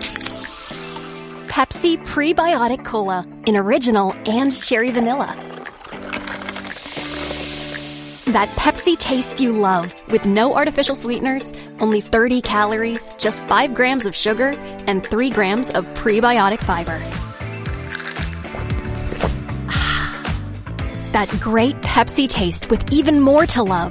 Pepsi Prebiotic Cola in original and cherry vanilla. That Pepsi taste you love with no artificial sweeteners, only 30 calories, just 5 grams of sugar, and 3 grams of prebiotic fiber. That great Pepsi taste with even more to love.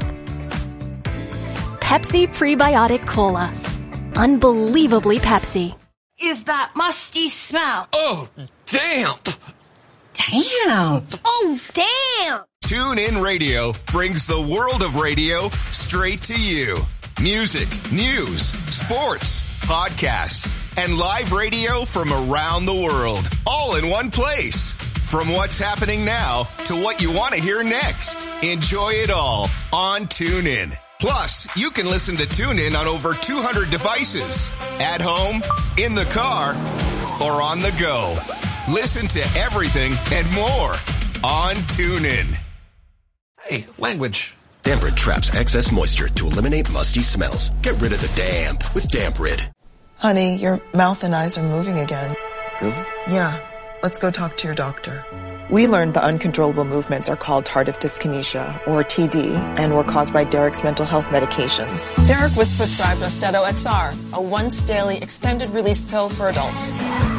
Pepsi Prebiotic Cola. Unbelievably Pepsi. Is that musty smell? Oh, damp. Damp. Oh, damn. TuneIn Radio brings the world of radio straight to you. Music, news, sports, podcasts, and live radio from around the world, all in one place. From what's happening now to what you want to hear next. Enjoy it all on TuneIn. Plus, you can listen to TuneIn on over 200 devices. At home, in the car, or on the go. Listen to everything and more on TuneIn. Hey, language. Damp Rid traps excess moisture to eliminate musty smells. Get rid of the damp with Damp Rid. Honey, your mouth and eyes are moving again. Really? Yeah. Let's go talk to your doctor. We learned the uncontrollable movements are called tardive dyskinesia, or TD, and were caused by Derek's mental health medications. Derek was prescribed Austedo XR, a once-daily extended-release pill for adults.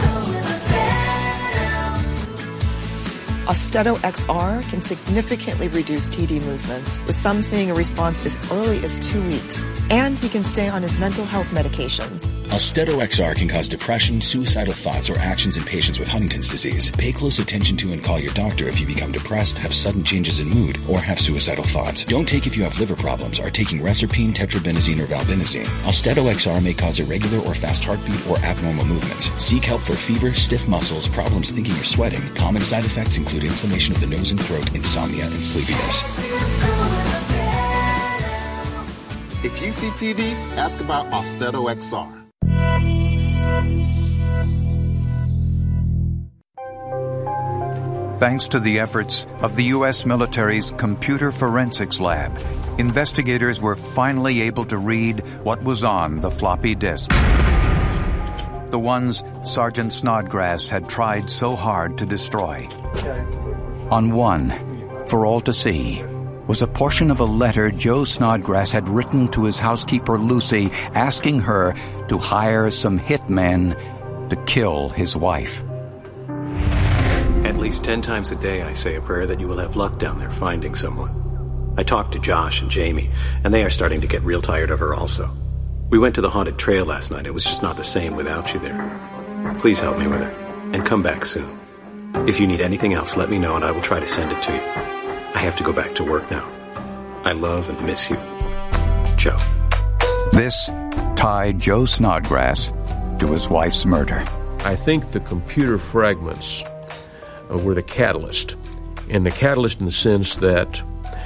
Austedo XR can significantly reduce TD movements, with some seeing a response as early as 2 weeks. And he can stay on his mental health medications. Austedo XR can cause depression, suicidal thoughts, or actions in patients with Huntington's disease. Pay close attention to and call your doctor if you become depressed, have sudden changes in mood, or have suicidal thoughts. Don't take if you have liver problems, are taking Reserpine, Tetrabenazine, or Valbenazine. Austedo XR may cause irregular or fast heartbeat or abnormal movements. Seek help for fever, stiff muscles, problems thinking or sweating. Common side effects include inflammation of the nose and throat, insomnia, and sleepiness. If you see TD, ask about Austedo XR. Thanks to the efforts of the U.S. military's Computer Forensics Lab, investigators were finally able to read what was on the floppy disks. The ones Sergeant Snodgrass had tried so hard to destroy. On one, for all to see, was a portion of a letter Joe Snodgrass had written to his housekeeper Lucy, asking her to hire some hitmen to kill his wife. At least 10 times a day I say a prayer that you will have luck down there finding someone. I talked to Josh and Jamie, and they are starting to get real tired of her also. We went to the haunted trail last night. It was just not the same without you there. Please help me with it, and come back soon. If you need anything else, let me know and I will try to send it to you. I have to go back to work now. I love and miss you. Joe. This tied Joe Snodgrass to his wife's murder. I think the computer fragments were the catalyst. And the catalyst in the sense that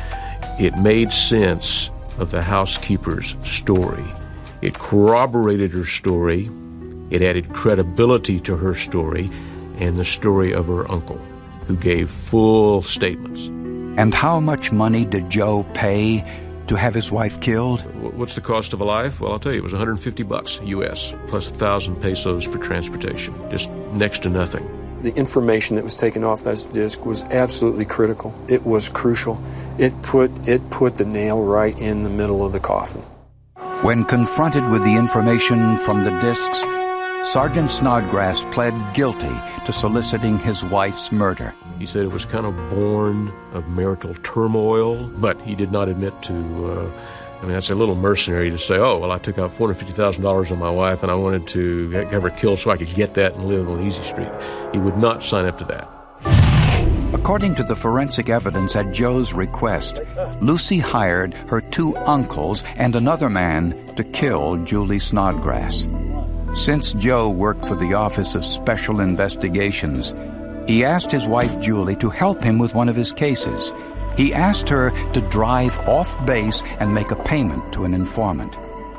it made sense of the housekeeper's story. It corroborated her story. It added credibility to her story and the story of her uncle, who gave full statements. And how much money did Joe pay to have his wife killed? What's the cost of a life? Well, I'll tell you, it was $150 U.S., plus 1,000 pesos for transportation. Just next to nothing. The information that was taken off that disc was absolutely critical. It was crucial. It put the nail right in the middle of the coffin. When confronted with the information from the discs, Sergeant Snodgrass pled guilty to soliciting his wife's murder. He said it was kind of born of marital turmoil, but he did not admit to, that's a little mercenary to say, oh, well, I took out $450,000 on my wife and I wanted to have her killed so I could get that and live on Easy Street. He would not sign up to that. According to the forensic evidence at Joe's request, Lucy hired her 2 uncles and another man to kill Julie Snodgrass. Since Joe worked for the Office of Special Investigations, he asked his wife Julie to help him with one of his cases. He asked her to drive off base and make a payment to an informant.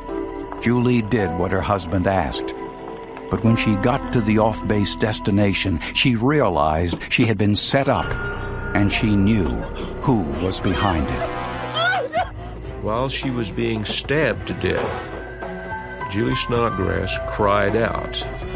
Julie did what her husband asked. But when she got to the off-base destination, she realized she had been set up, and she knew who was behind it. While she was being stabbed to death, Julie Snodgrass cried out,